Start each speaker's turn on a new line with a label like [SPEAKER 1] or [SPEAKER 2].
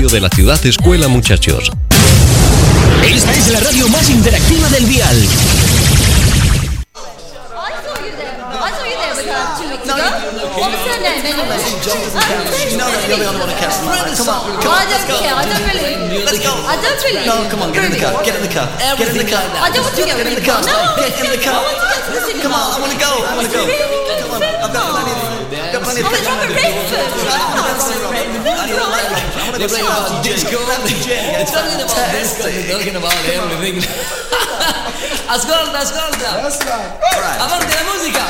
[SPEAKER 1] radio de la ciudad Escuela Muchachos.
[SPEAKER 2] Esta es la radio más interactiva del dial.
[SPEAKER 3] Ascolta, avanti la musica.